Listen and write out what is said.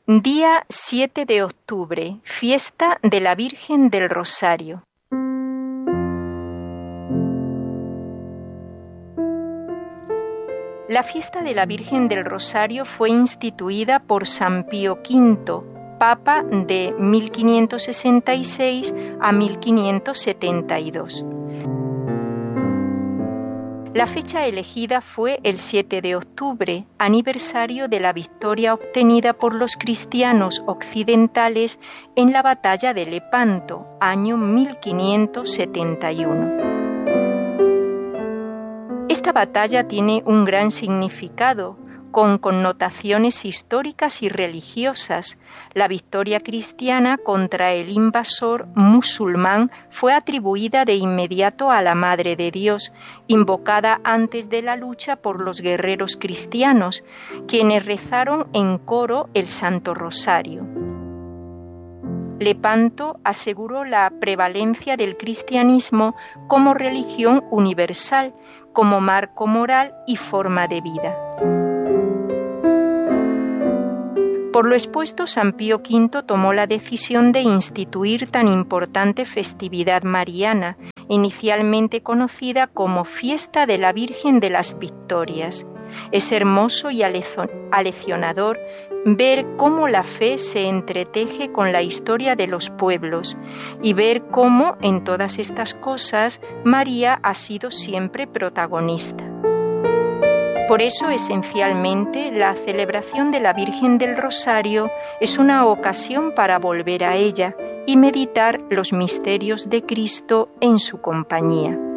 Día 7 de octubre, fiesta de la Virgen del Rosario. La fiesta de la Virgen del Rosario fue instituida por San Pío V, Papa de 1566 a 1572. La fecha elegida fue el 7 de octubre, aniversario de la victoria obtenida por los cristianos occidentales en la batalla de Lepanto, año 1571. Esta batalla tiene un gran significado, con connotaciones históricas y religiosas. La victoria cristiana contra el invasor musulmán fue atribuida de inmediato a la Madre de Dios, invocada antes de la lucha por los guerreros cristianos, quienes rezaron en coro el Santo Rosario. Lepanto aseguró la prevalencia del cristianismo como religión universal, como marco moral y forma de vida. Por lo expuesto, San Pío V tomó la decisión de instituir tan importante festividad mariana, inicialmente conocida como Fiesta de la Virgen de las Victorias. Es hermoso y aleccionador ver cómo la fe se entreteje con la historia de los pueblos y ver cómo en todas estas cosas María ha sido siempre protagonista. Por eso, esencialmente, la celebración de la Virgen del Rosario es una ocasión para volver a ella y meditar los misterios de Cristo en su compañía.